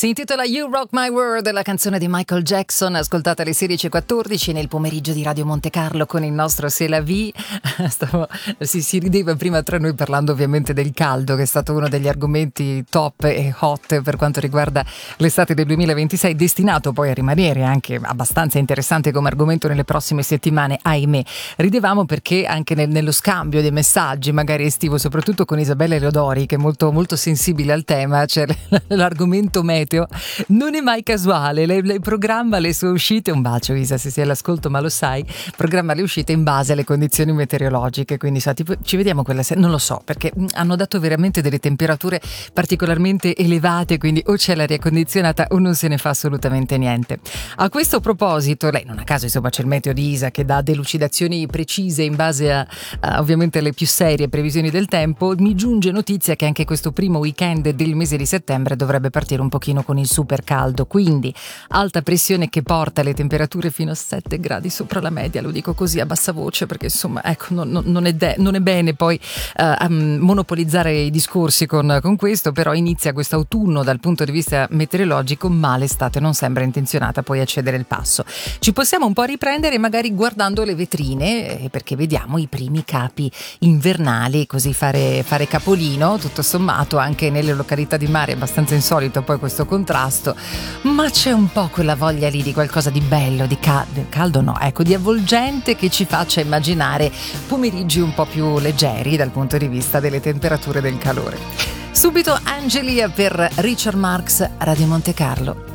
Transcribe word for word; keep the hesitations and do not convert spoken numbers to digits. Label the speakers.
Speaker 1: Si intitola You Rock My World, la canzone di Michael Jackson, ascoltata alle sedici e quattordici nel pomeriggio di Radio Monte Carlo con il nostro C'est la vie. Stavo, si, si rideva prima tra noi parlando ovviamente del caldo, che è stato uno degli argomenti top e hot per quanto riguarda l'estate del duemilaventisei, destinato poi a rimanere anche abbastanza interessante come argomento nelle prossime settimane, ahimè. Ridevamo perché anche nel, nello scambio dei messaggi, magari estivo, soprattutto con Isabella Eleodori, che è molto, molto sensibile al tema, cioè l'argomento meteo non è mai casuale, lei, lei programma le sue uscite, un bacio Isa se sei all'ascolto ma lo sai, programma le uscite in base alle condizioni meteorologiche, quindi sa, tipo, ci vediamo quella sera, non lo so, perché hanno dato veramente delle temperature particolarmente elevate, quindi o c'è l'aria condizionata o non se ne fa assolutamente niente. A questo proposito, lei non a caso insomma c'è il meteo di Isa che dà delucidazioni precise in base a, a ovviamente alle più serie previsioni del tempo, mi giunge notizia che anche questo primo weekend del mese di settembre dovrebbe partire un pochino con il super caldo, quindi alta pressione che porta le temperature fino a sette gradi sopra la media, lo dico così a bassa voce perché insomma ecco non, non, non, è, de- non è bene poi uh, um, monopolizzare i discorsi con, con questo, però inizia questo autunno dal punto di vista meteorologico, ma l'estate non sembra intenzionata poi a cedere il passo. Ci possiamo un po' riprendere magari guardando le vetrine, eh, perché vediamo i primi capi invernali, così fare, fare capolino, tutto sommato anche nelle località di mare, abbastanza insolito poi questo contrasto, ma c'è un po' quella voglia lì di qualcosa di bello, di caldo, caldo no, ecco, di avvolgente che ci faccia immaginare pomeriggi un po' più leggeri dal punto di vista delle temperature del calore. Subito Angelia per Richard Marx, Radio Monte Carlo.